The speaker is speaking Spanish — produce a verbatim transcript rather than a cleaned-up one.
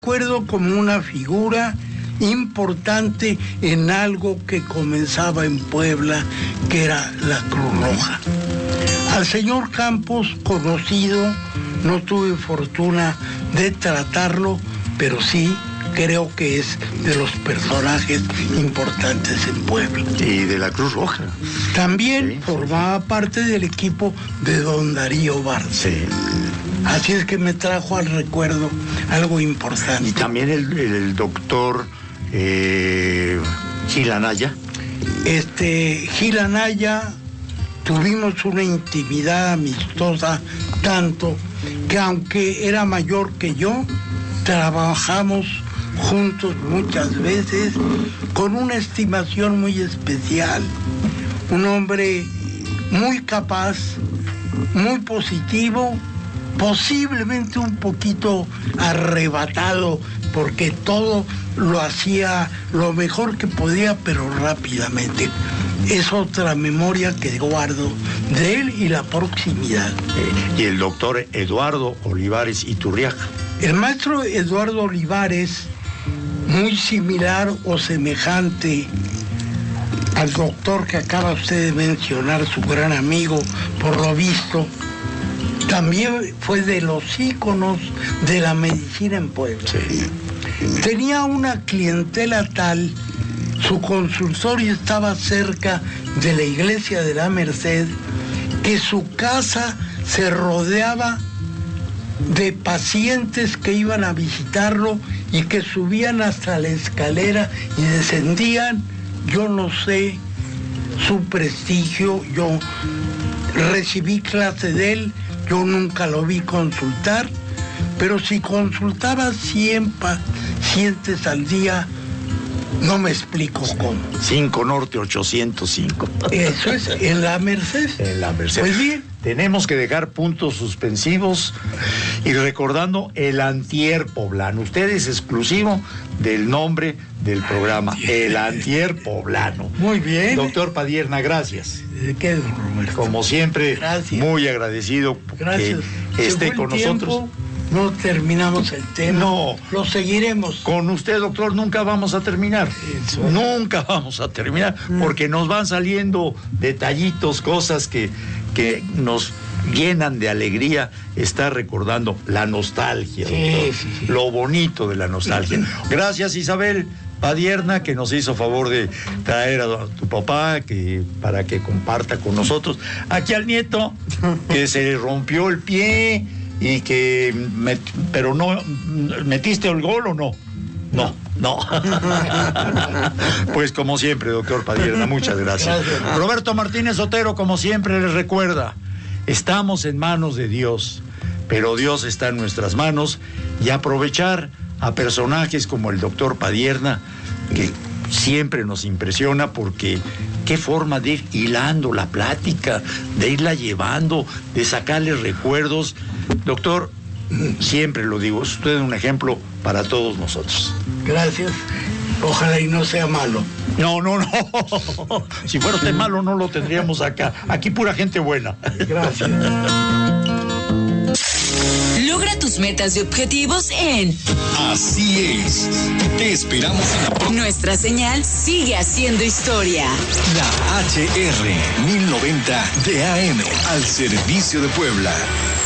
Recuerdo como una figura importante en algo que comenzaba en Puebla, que era la Cruz Roja. Al señor Campos, conocido, no tuve fortuna de tratarlo, pero sí creo que es de los personajes importantes en Puebla. Y de la Cruz Roja. También sí, formaba sí. parte del equipo de don Darío Barça. Sí. Así es que me trajo al recuerdo algo importante. Y también el, el, el doctor eh, Gil Anaya. Este, Gil Anaya, tuvimos una intimidad amistosa tanto que aunque era mayor que yo, trabajamos juntos muchas veces con una estimación muy especial. Un hombre muy capaz, muy positivo, posiblemente un poquito arrebatado, porque todo lo hacía lo mejor que podía, pero rápidamente. Es otra memoria que guardo de él y la proximidad. Eh, y el doctor Eduardo Olivares Iturriaga. El maestro Eduardo Olivares, muy similar o semejante al doctor que acaba usted de mencionar, su gran amigo, por lo visto, también fue de los íconos de la medicina en Puebla. Sí. Tenía una clientela tal, su consultorio estaba cerca de la iglesia de la Merced, que su casa se rodeaba de pacientes que iban a visitarlo y que subían hasta la escalera y descendían. Yo no sé su prestigio, yo recibí clase de él, yo nunca lo vi consultar, pero si consultaba cien pacientes al día, no me explico cómo. cinco Norte ochocientos cinco. Eso es, en la Merced. En la Merced. Pues bien. Tenemos que dejar puntos suspensivos y recordando el antier poblano. Usted es exclusivo del nombre del programa, el antier poblano. Muy bien. Doctor Padierna, gracias. ¿De qué, don Roberto? Como siempre, gracias. Muy agradecido gracias. que esté con tiempo, nosotros. No terminamos el tema. No. Lo seguiremos. Con usted, doctor, nunca vamos a terminar. Eso. Nunca vamos a terminar, porque nos van saliendo detallitos, cosas que, que nos llenan de alegría estar recordando la nostalgia, sí, doctor. Sí, sí. Lo bonito de la nostalgia. Gracias, Isabel Padierna, que nos hizo favor de traer a tu papá que, para que comparta con nosotros. Aquí al nieto, que se rompió el pie y que, met, pero no, ¿metiste el gol o no? No, no. Pues como siempre, doctor Padierna, muchas gracias. gracias. Roberto Martínez Otero, como siempre, les recuerda, estamos en manos de Dios, pero Dios está en nuestras manos, y aprovechar a personajes como el doctor Padierna, que siempre nos impresiona porque qué forma de ir hilando la plática, de irla llevando, de sacarle recuerdos. Doctor, siempre lo digo, es usted un ejemplo para todos nosotros. Gracias. Ojalá y no sea malo. No, no, no. Si fuera usted malo, no lo tendríamos acá. Aquí pura gente buena. Gracias. Logra tus metas y objetivos en Así es. Te esperamos en la próxima. Nuestra señal sigue haciendo historia. La H R mil noventa de A M al servicio de Puebla.